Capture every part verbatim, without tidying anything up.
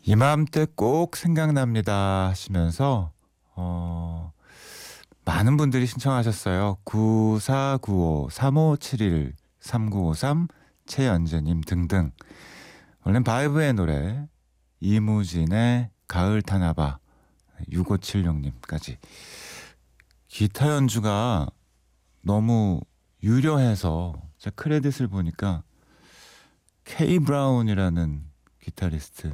이맘때 꼭 생각납니다 하시면서 어, 많은 분들이 신청하셨어요. 구사구오, 삼오칠일, 삼구오삼, 최연재님 등등. 원래는 바이브의 노래, 이무진의 가을 타나봐, 육오칠육님까지. 기타 연주가 너무 유려해서 제 크레딧을 보니까 케이 브라운이라는 기타리스트,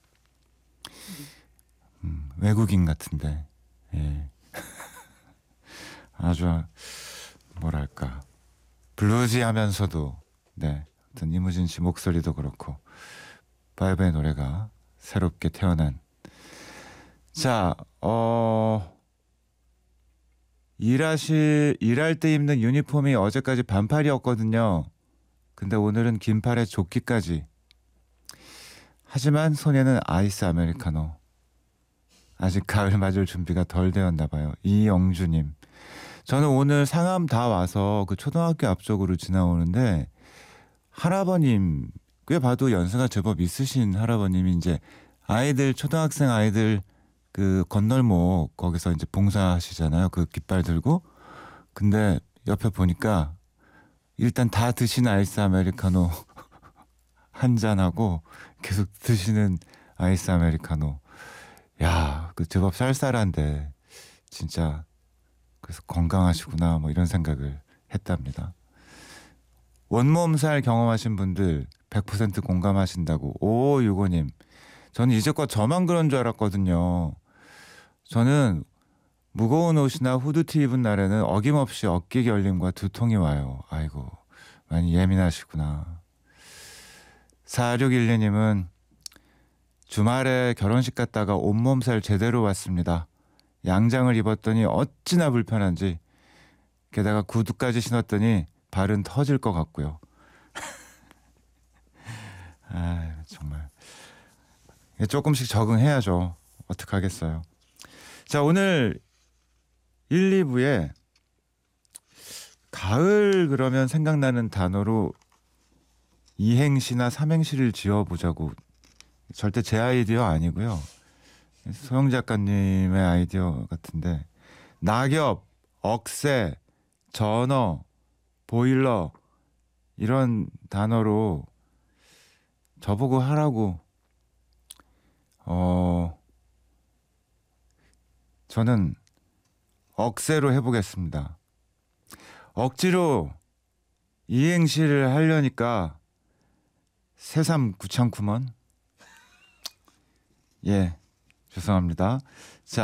음, 외국인 같은데, 예. 아주 뭐랄까 블루지하면서도, 네, 어떤 이무진 씨 목소리도 그렇고 바이브의 노래가 새롭게 태어난. 자, 어 일하실 일할 때 입는 유니폼이 어제까지 반팔이었거든요. 근데 오늘은 긴팔에 조끼까지. 하지만 손에는 아이스 아메리카노. 아직 가을 맞을 준비가 덜 되었나 봐요. 이영주님. 저는 오늘 상암 다 와서 그 초등학교 앞쪽으로 지나오는데 할아버님, 꽤 봐도 연세가 제법 있으신 할아버님이 이제 아이들, 초등학생 아이들 그 건널목 거기서 이제 봉사하시잖아요. 그 깃발 들고. 근데 옆에 보니까 일단 다 드신 아이스 아메리카노 한 잔하고 계속 드시는 아이스 아메리카노. 야, 그 제법 쌀쌀한데 진짜 그래서 건강하시구나 뭐 이런 생각을 했답니다. 원몸살 경험하신 분들 백 퍼센트 공감하신다고. 오육오님. 저는 이제껏 저만 그런 줄 알았거든요. 저는 무거운 옷이나 후드티 입은 날에는 어김없이 어깨 결림과 두통이 와요. 아이고, 많이 예민하시구나. 사육일이님은 주말에 결혼식 갔다가 온몸살 제대로 왔습니다. 양장을 입었더니 어찌나 불편한지, 게다가 구두까지 신었더니 발은 터질 것 같고요. 아, 정말 조금씩 적응해야죠. 어떡하겠어요. 자, 오늘 일, 이 부에 가을 그러면 생각나는 단어로 이행시나 삼행시를 지어보자고. 절대 제 아이디어 아니고요. 소영 작가님의 아이디어 같은데, 낙엽, 억새, 전어, 보일러 이런 단어로 저보고 하라고. 어 저는 억새로 해보겠습니다. 억지로 이행시를 하려니까 새삼 귀찮구먼. 예, 죄송합니다. 자.